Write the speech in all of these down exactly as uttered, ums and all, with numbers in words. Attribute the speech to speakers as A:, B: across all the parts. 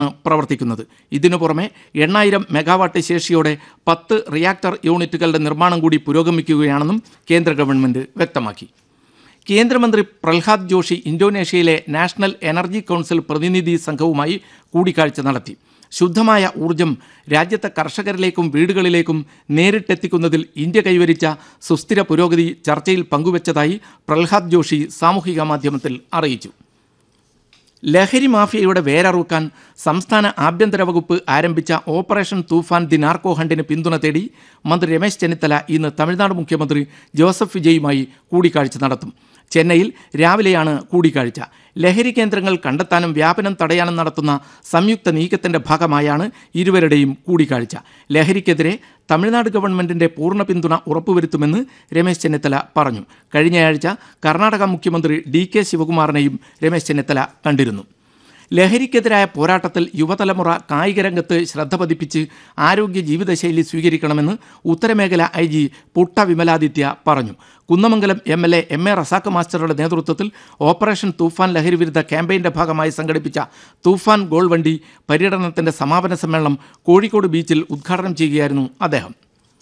A: പ്രവർത്തിക്കുന്നത്. ഇതിനു പുറമെ എണ്ണായിരം മെഗാവാട്ട് ശേഷിയോടെ പത്ത് റിയാക്ടർ യൂണിറ്റുകളുടെ നിർമ്മാണം കൂടി പുരോഗമിക്കുകയാണെന്നും കേന്ദ്ര ഗവൺമെൻറ് വ്യക്തമാക്കി. കേന്ദ്രമന്ത്രി Prahlad Joshi ഇന്തോനേഷ്യയിലെ national energy council പ്രതിനിധി സംഘവുമായി കൂടിക്കാഴ്ച നടത്തി. ശുദ്ധമായ ഊർജം രാജ്യത്തെ കർഷകരിലേക്കും വീടുകളിലേക്കും നേരിട്ടെത്തിക്കുന്നതിൽ ഇന്ത്യ കൈവരിച്ച സുസ്ഥിര പുരോഗതി ചർച്ചയിൽ പങ്കുവച്ചതായി പ്രഹ്ലാദ് ജോഷി സാമൂഹിക മാധ്യമത്തിൽ അറിയിച്ചു. ലഹരി മാഫിയയുടെ വേരറുക്കാൻ സംസ്ഥാന ആഭ്യന്തര വകുപ്പ് ആരംഭിച്ച ഓപ്പറേഷൻ തൂഫാൻ ദി നാർക്കോ ഹണ്ടിന് പിന്തുണ തേടി മന്ത്രി രമേശ് ചെന്നിത്തല ഇന്ന് തമിഴ്നാട് മുഖ്യമന്ത്രി ജോസഫ് വിജയുമായി കൂടിക്കാഴ്ച നടത്തും. ചെന്നൈയിൽ രാവിലെയാണ് കൂടിക്കാഴ്ച. ലഹരി കേന്ദ്രങ്ങൾ കണ്ടെത്താനും വ്യാപനം തടയാനും നടത്തുന്ന സംയുക്ത നീക്കത്തിൻ്റെ ഭാഗമായാണ് ഇരുവരുടെയും കൂടിക്കാഴ്ച. ലഹരിക്കെതിരെ തമിഴ്നാട് ഗവൺമെൻറ്റിൻ്റെ പൂർണ്ണ പിന്തുണ ഉറപ്പുവരുത്തുമെന്ന് രമേശ് ചെന്നിത്തല പറഞ്ഞു. കഴിഞ്ഞയാഴ്ച കർണാടക മുഖ്യമന്ത്രി ഡി കെ ശിവകുമാറിനെയും രമേശ് ചെന്നിത്തല കണ്ടിരുന്നു. ലഹരിക്കെതിരായ പോരാട്ടത്തിൽ യുവതലമുറ കായികരംഗത്ത് ശ്രദ്ധ പതിപ്പിച്ച് ആരോഗ്യ ജീവിതശൈലി സ്വീകരിക്കണമെന്ന് ഉത്തരമേഖല ഐ ജി പുട്ട വിമലാദിത്യ പറഞ്ഞു. Kunnamangalam M L A M A Razak മാസ്റ്ററുടെ നേതൃത്വത്തിൽ ഓപ്പറേഷൻ തൂഫാൻ ലഹരി വിരുദ്ധ ക്യാമ്പയിൻ്റെ ഭാഗമായി സംഘടിപ്പിച്ച തൂഫാൻ ഗോൾ വണ്ടി പര്യടനത്തിൻ്റെ സമാപന സമ്മേളനം കോഴിക്കോട് ബീച്ചിൽ ഉദ്ഘാടനം ചെയ്യുകയായിരുന്നു അദ്ദേഹം.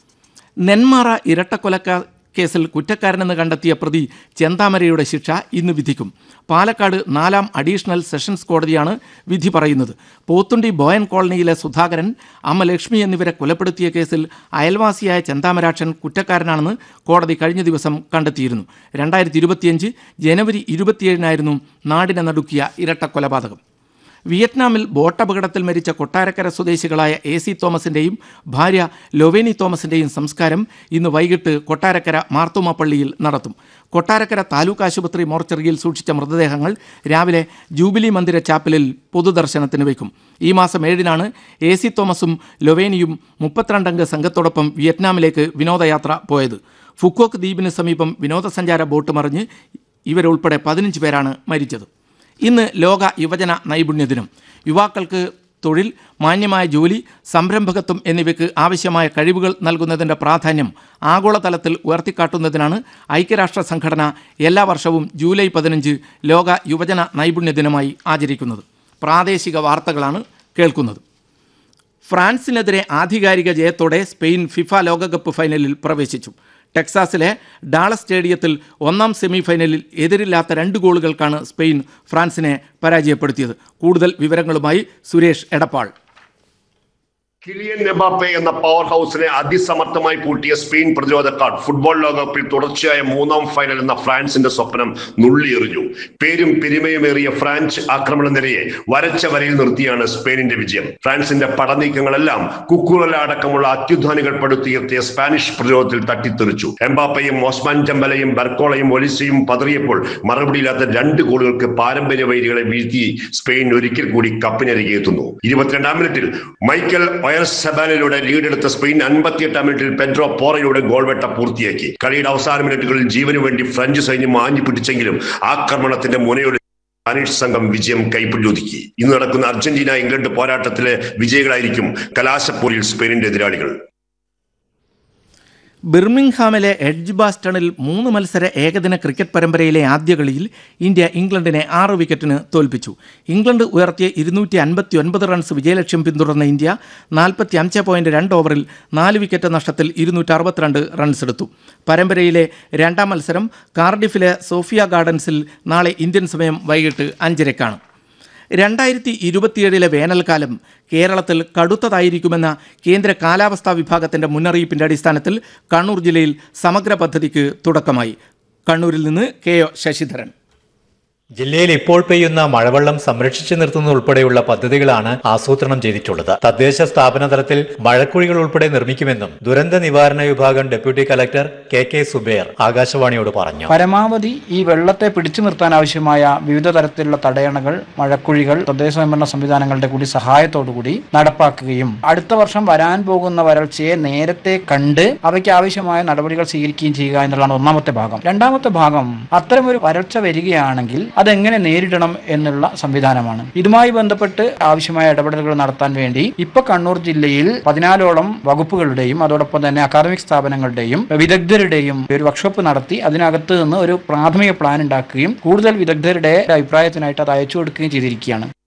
A: നെന്മാറ ഇരട്ടക്കൊലക്ക കേസിൽ കുറ്റക്കാരനെന്ന് കണ്ടെത്തിയ പ്രതി ചെന്താമരയുടെ ശിക്ഷ ഇന്ന് വിധിക്കും. പാലക്കാട് നാലാം അഡീഷണൽ സെഷൻസ് കോടതിയാണ് വിധി പറയുന്നത്. പോത്തുണ്ടി ബോയൻ കോളനിയിലെ സുധാകരൻ, അമ്മ ലക്ഷ്മി എന്നിവരെ കൊലപ്പെടുത്തിയ കേസിൽ അയൽവാസിയായ ചെന്താമരാക്ഷൻ കുറ്റക്കാരനാണെന്ന് കോടതി കഴിഞ്ഞ ദിവസം കണ്ടെത്തിയിരുന്നു. രണ്ടായിരത്തി ഇരുപത്തിയഞ്ച് ജനുവരി ഇരുപത്തിയേഴിനായിരുന്നു നാടിനെ നടുക്കിയ ഇരട്ടക്കൊലപാതകം. വിയറ്റ്നാമിൽ ബോട്ടപകടത്തിൽ മരിച്ച കൊട്ടാരക്കര സ്വദേശികളായ എ സി തോമസിൻ്റെയും ഭാര്യ ലൊവേനി തോമസിൻ്റെയും സംസ്കാരം ഇന്ന് വൈകിട്ട് കൊട്ടാരക്കര മാർത്തോമ പള്ളിയിൽ നടത്തും. കൊട്ടാരക്കര താലൂക്ക് ആശുപത്രി മോർച്ചറിയിൽ സൂക്ഷിച്ച മൃതദേഹങ്ങൾ രാവിലെ ജൂബിലി മന്ദിര ചാപ്പലിൽ പൊതുദർശനത്തിന് വയ്ക്കും. ഈ മാസം ഏഴിനാണ് എ സി തോമസും ലൊവേനിയും മുപ്പത്തിരണ്ടംഗ സംഘത്തോടൊപ്പം വിയറ്റ്നാമിലേക്ക് വിനോദയാത്ര പോയത്. ഫുക്കോക്ക് ദ്വീപിന് സമീപം വിനോദസഞ്ചാര ബോട്ട് മറിഞ്ഞ് ഇവരുൾപ്പെടെ പതിനഞ്ച് പേരാണ് മരിച്ചത്. ഇന്ന് ലോക യുവജന നൈപുണ്യ ദിനം. യുവാക്കൾക്ക് തൊഴിൽ, മാന്യമായ ജോലി, സംരംഭകത്വം എന്നിവയ്ക്ക് ആവശ്യമായ കഴിവുകൾ നൽകുന്നതിൻ്റെ പ്രാധാന്യം ആഗോളതലത്തിൽ ഉയർത്തിക്കാട്ടുന്നതിനാണ് ഐക്യരാഷ്ട്ര സംഘടന എല്ലാ വർഷവും ജൂലൈ പതിനഞ്ച് ലോക യുവജന നൈപുണ്യ ദിനമായി ആചരിക്കുന്നത്. പ്രാദേശിക വാർത്തകളാണ് കേൾക്കുന്നത്. ഫ്രാൻസിനെതിരെ ആധികാരിക ജയത്തോടെ സ്പെയിൻ ഫിഫ ലോകകപ്പ് ഫൈനലിൽ പ്രവേശിച്ചു. ടെക്സാസിലെ ഡാളസ് സ്റ്റേഡിയത്തിൽ ഒന്നാം സെമി ഫൈനലിൽ എതിരില്ലാത്ത രണ്ട് ഗോളുകൾക്കാണ് സ്പെയിൻ ഫ്രാൻസിനെ പരാജയപ്പെടുത്തിയത്. കൂടുതൽ വിവരങ്ങളുമായി സുരേഷ് എടപ്പാൾ.
B: കിലിയൻ എംബാപ്പെ എന്ന പവർ ഹൗസിനെ അതിസമർത്ഥമായി പൂട്ടിയ സ്പെയിൻ പ്രതിരോധക്കാർ ഫുട്ബോൾ ലോകകപ്പിൽ തുടർച്ചയായ മൂന്നാം ഫൈനൽ എന്ന ഫ്രാൻസിന്റെ സ്വപ്നം നുള്ളിയെറിഞ്ഞു. പേരും പെരുമയുമേറിയ ഫ്രാൻസ് ആക്രമണ നിരയെ വരച്ച വരയിൽ നിർത്തിയാണ് സ്പെയിനിന്റെ വിജയം. ഫ്രാൻസിന്റെ പടനീക്കങ്ങളെല്ലാം കുക്കുറല അടക്കമുള്ള അത്യുധാനികൾ പടുത്തുയർത്തിയ സ്പാനിഷ് പ്രതിരോധത്തിൽ തട്ടിത്തെറിച്ചു. എംബാപ്പയും ഓസ്മാൻ ഡെംബലയും ബർക്കോളയും ഒലിസയും പതറിയപ്പോൾ മറുപടിയില്ലാത്ത രണ്ട് ഗോളുകൾക്ക് പാരമ്പര്യ വൈരികളെ വീഴ്ത്തി സ്പെയിൻ ഒരിക്കൽ കൂടി കപ്പിനരികെ എത്തുന്നു. ഇരുപത്തിരണ്ടാം മിനിറ്റിൽ മൈക്കൽ സബാനിലൂടെ ലീഡെടുത്ത സ്പെയിൻ അൻപത്തിയെട്ടാം മിനിറ്റിൽ പെഡ്രോ പോറയുടെ ഗോൾവെട്ട പൂർത്തിയാക്കി. കളിയുടെ അവസാന മിനിറ്റുകളിൽ ജീവനു വേണ്ടി ഫ്രഞ്ച് സൈന്യം ആഞ്ഞു പിടിച്ചെങ്കിലും ആക്രമണത്തിന്റെ മുനയുടെ സ്പാനിഷ് സംഘം വിജയം കൈപ്പിടിയൊതുക്കി. ഇന്ന് നടക്കുന്ന അർജന്റീന ഇംഗ്ലണ്ട് പോരാട്ടത്തിലെ വിജയികളായിരിക്കും കലാശപ്പോരിൽ സ്പെയിനിന്റെ എതിരാളികൾ.
A: ബിർമിംഗ്ഹാമിലെ എഡ്ജ് ബാസ്റ്റണിൽ മൂന്ന് മത്സര ഏകദിന ക്രിക്കറ്റ് പരമ്പരയിലെ ആദ്യ കളിയിൽ ഇന്ത്യ ഇംഗ്ലണ്ടിനെ ആറ് വിക്കറ്റിന് തോൽപ്പിച്ചു. ഇംഗ്ലണ്ട് ഉയർത്തിയ ഇരുന്നൂറ്റി അൻപത്തി ഒൻപത് റൺസ് വിജയലക്ഷ്യം പിന്തുടർന്ന ഇന്ത്യ നാൽപ്പത്തി അഞ്ച് പോയിൻറ്റ് രണ്ട് ഓവറിൽ നാല് വിക്കറ്റ് നഷ്ടത്തിൽ ഇരുന്നൂറ്റി അറുപത്തിരണ്ട് റൺസ് എടുത്തു. പരമ്പരയിലെ രണ്ടാം മത്സരം കാർഡിഫിലെ സോഫിയ ഗാർഡൻസിൽ നാളെ ഇന്ത്യൻ സമയം വൈകിട്ട് അഞ്ചരക്കാണ്. രണ്ടായിരത്തി ഇരുപത്തിയേഴിലെ വേനൽക്കാലം കേരളത്തിൽ കടുത്തതായിരിക്കുമെന്ന കേന്ദ്ര കാലാവസ്ഥാ വിഭാഗത്തിൻ്റെ മുന്നറിയിപ്പിൻ്റെ അടിസ്ഥാനത്തിൽ കണ്ണൂർ ജില്ലയിൽ സമഗ്ര പദ്ധതിക്ക് തുടക്കമായി. കണ്ണൂരിൽ നിന്ന് കെ ഒ ശശിധരൻ.
C: ജില്ലയിൽ ഇപ്പോൾ പെയ്യുന്ന മഴവെള്ളം സംരക്ഷിച്ചു നിർത്തുന്നതുൾപ്പെടെയുള്ള പദ്ധതികളാണ് ആസൂത്രണം ചെയ്തിട്ടുള്ളത്. തദ്ദേശ സ്ഥാപന തലത്തിൽ മഴക്കുഴികൾ ഉൾപ്പെടെ നിർമ്മിക്കുമെന്നും ദുരന്ത നിവാരണ വിഭാഗം deputy collector K K Zubair ആകാശവാണിയോട് പറഞ്ഞു.
D: പരമാവധി ഈ വെള്ളത്തെ പിടിച്ചു നിർത്താൻ ആവശ്യമായ വിവിധ തരത്തിലുള്ള തടയണകൾ, മഴക്കുഴികൾ തദ്ദേശ സ്വയംഭരണ സംവിധാനങ്ങളുടെ കൂടി സഹായത്തോടുകൂടി നടപ്പാക്കുകയും അടുത്ത വർഷം വരാൻ പോകുന്ന വരൾച്ചയെ നേരത്തെ കണ്ട് അവയ്ക്ക് ആവശ്യമായ നടപടികൾ സ്വീകരിക്കുകയും ചെയ്യുക എന്നുള്ളതാണ് ഒന്നാമത്തെ ഭാഗം. രണ്ടാമത്തെ ഭാഗം അത്തരമൊരു വരൾച്ച വരികയാണെങ്കിൽ അതെങ്ങനെ നേരിടണം എന്നുള്ള സംവിധാനമാണ്. ഇതുമായി ബന്ധപ്പെട്ട് ആവശ്യമായ ഇടപെടലുകൾ നടത്താൻ വേണ്ടി ഇപ്പൊ കണ്ണൂർ ജില്ലയിൽ പതിനാലോളം വകുപ്പുകളുടെയും അതോടൊപ്പം തന്നെ അക്കാദമിക് സ്ഥാപനങ്ങളുടെയും വിദഗ്ധരുടെയും ഒരു വർക്ക്ഷോപ്പ് നടത്തി അതിനകത്ത് നിന്ന് ഒരു പ്രാഥമിക പ്ലാൻ ഉണ്ടാക്കുകയും കൂടുതൽ വിദഗ്ധരുടെ അഭിപ്രായത്തിനായിട്ട് അത് അയച്ചു കൊടുക്കുകയും ചെയ്തിരിക്കുകയാണ്.